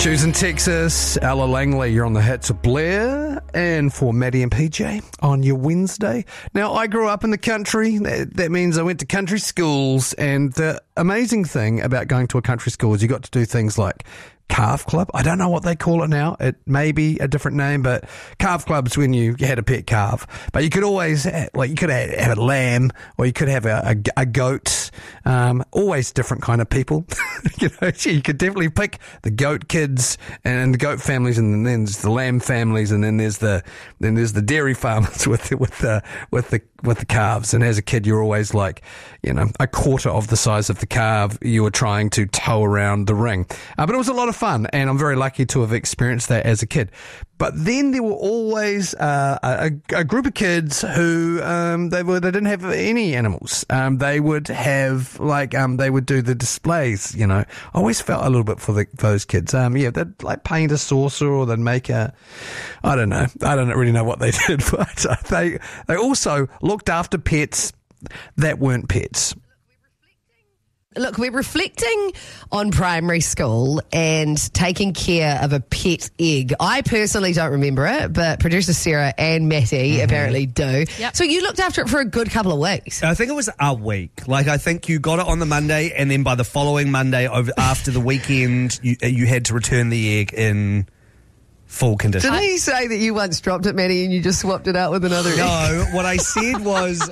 Shoes in Texas, Ella Langley, you're on the hits of Blair, and for Maddie and PJ on your Wednesday. Now, I grew up in the country. That means I went to country schools, and the amazing thing about going to a country school is you got to do things like calf club. I don't know what they call it now. It may be a different name, but calf club's when you had a pet calf. But you could always, you could have a lamb, or you could have a goat. Always different kind of people. You could definitely pick the goat kids and the goat families, and then there's the lamb families, and then there's the dairy farmers with the calves. And as a kid, you're always like, a quarter of the size of the calf you were trying to tow around the ring. But it was a lot of fun, and I'm very lucky to have experienced that as a kid. But then there were always a group of kids who they didn't have any animals. They would have they would do the displays. I always felt a little bit for those kids. They'd like paint a saucer, or they'd make I don't know. I don't really know what they did, but they also looked after pets that weren't pets. Look, we're reflecting on primary school and taking care of a pet egg. I personally don't remember it, but producer Sarah and Matty apparently do. Yep. So you looked after it for a good couple of weeks. I think it was a week. I think you got it on the Monday, and then by the following Monday, after the weekend, you had to return the egg in full condition. Didn't you say that you once dropped it, Matty, and you just swapped it out with another egg? No, what I said was...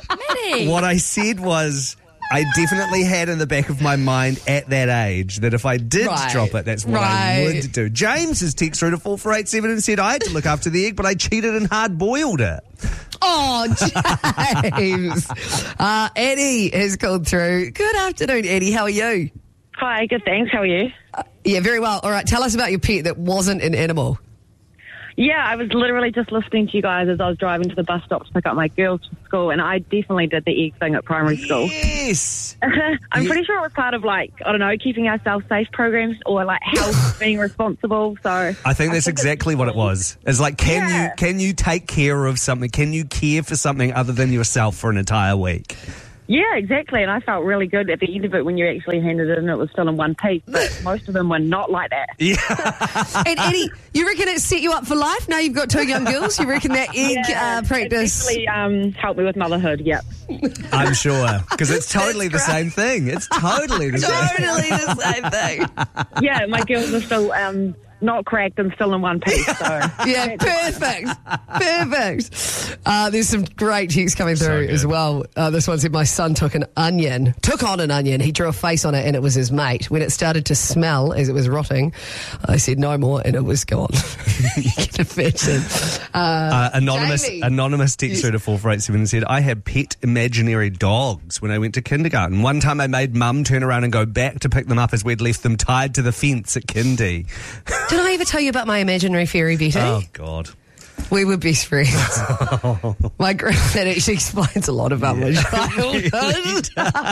I definitely had in the back of my mind at that age that if I did drop it, that's what I would do. James has texted through to 4487 and said I had to look after the egg, but I cheated and hard-boiled it. Oh, James. Eddie has called through. Good afternoon, Eddie. How are you? Hi, good, thanks. How are you? Yeah, very well. All right, tell us about your pet that wasn't an animal. Yeah, I was literally just listening to you guys as I was driving to the bus stop to pick up my girls from school, and I definitely did the egg thing at primary school. Yes! I'm pretty sure it was part of, keeping ourselves safe programs, or, health, being responsible, so... I think that's exactly what it was. It's can you take care of something? Can you care for something other than yourself for an entire week? Yeah, exactly, and I felt really good at the end of it when you actually handed it in. It was still in one piece, but most of them were not like that. Yeah. And Eddie, you reckon it set you up for life? Now you've got two young girls. You reckon that egg practice? It actually helped me with motherhood, yep. I'm sure, because it's totally the same thing. It's totally the same thing. Yeah, my girls are still... not cracked and still in one piece. So. Yeah, perfect. There's some great texts coming through as well. This one said, my son took on an onion. He drew a face on it and it was his mate. When it started to smell as it was rotting, I said no more and it was gone. You can imagine. Anonymous text through to 4487 and said, I had pet imaginary dogs when I went to kindergarten. One time I made mum turn around and go back to pick them up as we'd left them tied to the fence at kindy. Did I ever tell you about my imaginary fairy, Betty? Oh, God. We were best friends. My granddad actually explains a lot about my childhood.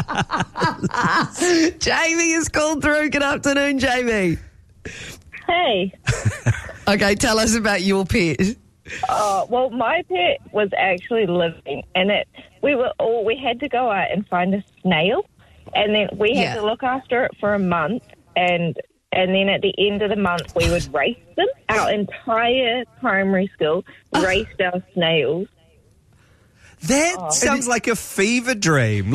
Jamie has called through. Good afternoon, Jamie. Hey. Okay, tell us about your pet. Well, my pet was actually living, and we had to go out and find a snail, and then we had to look after it for a month, and then at the end of the month, we would race them. Our entire primary school raced our snails. That sounds like a fever dream.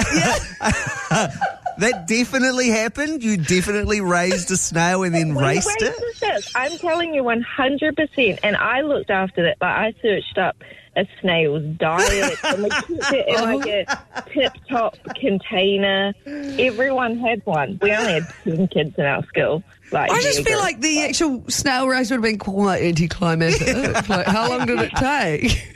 That definitely happened? You definitely raised a snail and then raced it? I'm telling you 100%. And I looked after it. I searched up a snail's diet and we kept it in a tip-top container. Everyone had one. We only had 10 kids in our school. I just feel like the actual snail race would have been quite anticlimactic. How long did it take?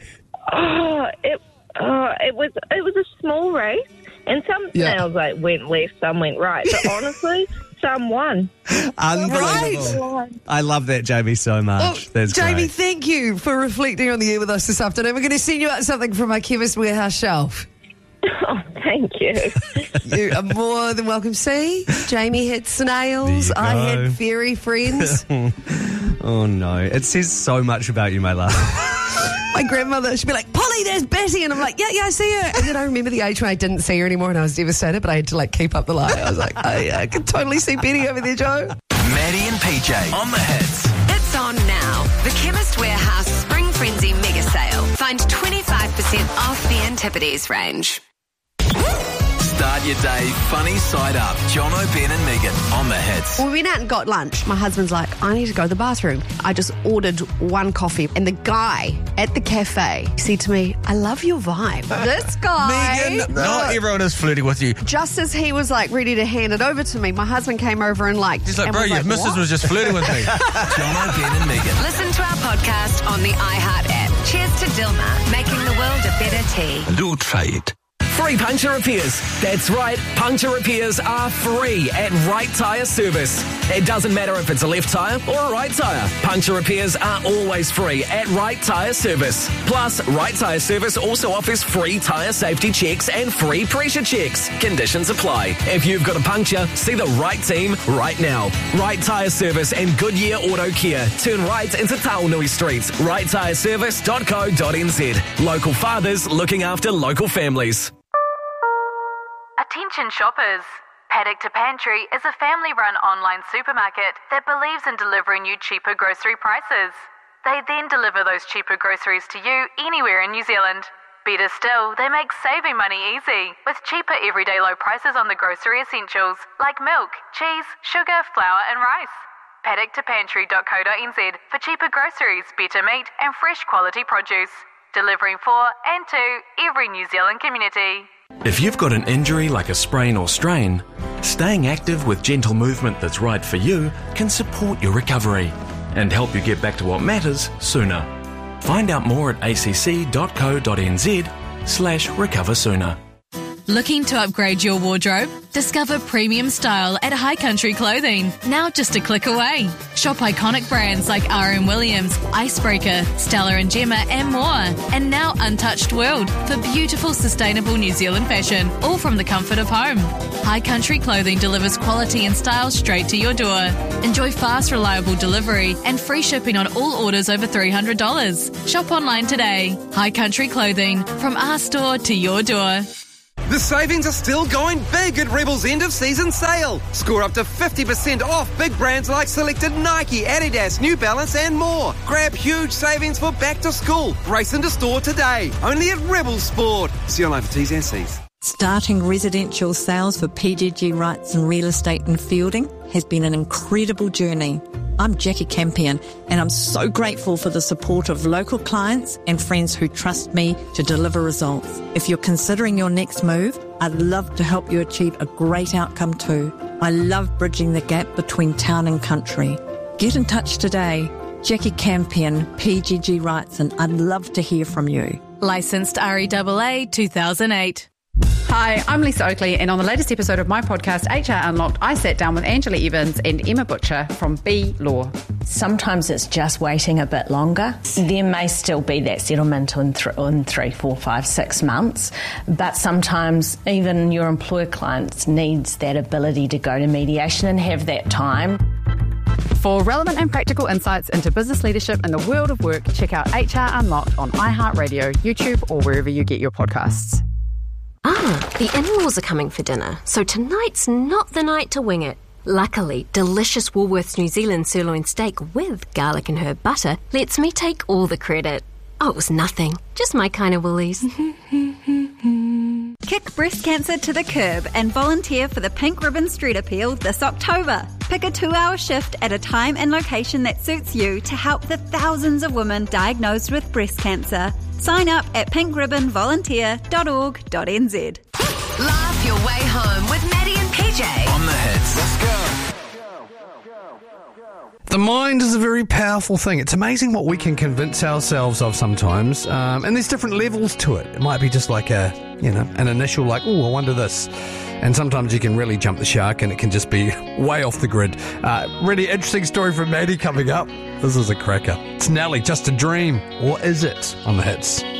It was a small race, and some snails went left, some went right. But honestly, some won. Unbelievable. Right. I love that, Jamie, so much. Well, that's Jamie, great. thank you for reflecting on the air with us this afternoon. We're going to send you out something from our Chemist Warehouse shelf. Oh, thank you. You are more than welcome. See, Jamie had snails. I had fairy friends. Oh, no. It says so much about you, my love. My grandmother, she'd be like, Polly, there's Betty. And I'm like, yeah, I see her. And then I remember the age when I didn't see her anymore and I was devastated, but I had to keep up the lie. I was like, oh, yeah, I can totally see Betty over there, Joe. Maddie and PJ on the hits. It's on now. The Chemist Warehouse Spring Frenzy Mega Sale. Find 25% off the Antipodes range. Start your day funny side up. John O'Ben and Megan on the hits. We went out and got lunch. My husband's like, I need to go to the bathroom. I just ordered one coffee. And the guy at the cafe said to me, I love your vibe. This guy. Megan, not everyone is flirting with you. Just as he was like ready to hand it over to me, my husband came over and like... He's like, bro, your missus was just flirting with me. John O'Ben and Megan. Listen to our podcast on the iHeart app. Cheers to Dilmah, making the world a better tea. Do try it. Free puncture repairs. That's right, puncture repairs are free at Right Tyre Service. It doesn't matter if it's a left tyre or a right tyre. Puncture repairs are always free at Right Tyre Service. Plus, Right Tyre Service also offers free tyre safety checks and free pressure checks. Conditions apply. If you've got a puncture, see the right team right now. Right Tyre Service and Goodyear Auto Care. Turn right into Taonui Street. righttyreservice.co.nz. Local fathers looking after local families. Attention shoppers. Paddock to Pantry is a family-run online supermarket that believes in delivering you cheaper grocery prices. They then deliver those cheaper groceries to you anywhere in New Zealand. Better still, they make saving money easy, with cheaper everyday low prices on the grocery essentials like milk, cheese, sugar, flour and rice. PaddockToPantry.co.nz for cheaper groceries, better meat and fresh quality produce. Delivering for and to every New Zealand community. If you've got an injury like a sprain or strain, staying active with gentle movement that's right for you can support your recovery and help you get back to what matters sooner. Find out more at acc.co.nz/recoversooner. Looking to upgrade your wardrobe? Discover premium style at High Country Clothing, now just a click away. Shop iconic brands like R.M. Williams, Icebreaker, Stella and Gemma and more. And now Untouched World for beautiful, sustainable New Zealand fashion, all from the comfort of home. High Country Clothing delivers quality and style straight to your door. Enjoy fast, reliable delivery and free shipping on all orders over $300. Shop online today. High Country Clothing, from our store to your door. The savings are still going big at Rebel's end of season sale. Score up to 50% off big brands like selected Nike, Adidas, New Balance and more. Grab huge savings for back to school. Race into store today. Only at Rebel Sport. See online for T's and C's. Starting residential sales for PGG Wrights and Real Estate in Fielding has been an incredible journey. I'm Jackie Campion and I'm so grateful for the support of local clients and friends who trust me to deliver results. If you're considering your next move, I'd love to help you achieve a great outcome too. I love bridging the gap between town and country. Get in touch today. Jackie Campion, PGG Wrights, and I'd love to hear from you. Licensed REAA 2008. Hi, I'm Lisa Oakley, and on the latest episode of my podcast, HR Unlocked, I sat down with Angela Evans and Emma Butcher from B Law. Sometimes it's just waiting a bit longer. There may still be that settlement in 3, 4, 5, 6 months, but sometimes even your employer clients needs that ability to go to mediation and have that time. For relevant and practical insights into business leadership and the world of work, check out HR Unlocked on iHeartRadio, YouTube, or wherever you get your podcasts. The in-laws are coming for dinner, so tonight's not the night to wing it. Luckily, delicious Woolworths New Zealand sirloin steak with garlic and herb butter lets me take all the credit. Oh, it was nothing. Just my kind of Woolies. Kick breast cancer to the curb and volunteer for the Pink Ribbon Street Appeal this October. Pick a 2-hour shift at a time and location that suits you to help the thousands of women diagnosed with breast cancer. Sign up at pinkribbonvolunteer.org.nz. Laugh your way home with Maddie and PJ. On the hits. Let's go. The mind is a very powerful thing. It's amazing what we can convince ourselves of sometimes. And there's different levels to it. It might be just like an initial like, oh, I wonder this. And sometimes you can really jump the shark and it can just be way off the grid. Really interesting story from Maddie coming up. This is a cracker. It's Nelly, Just a Dream. Or is it? On the hits.